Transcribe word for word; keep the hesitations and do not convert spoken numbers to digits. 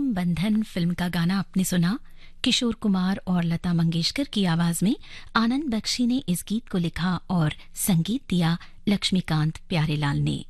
प्रेम बंधन फिल्म का गाना आपने सुना। किशोर कुमार और लता मंगेशकर की आवाज में आनंद बख्शी ने इस गीत को लिखा और संगीत दिया लक्ष्मीकांत प्यारेलाल ने।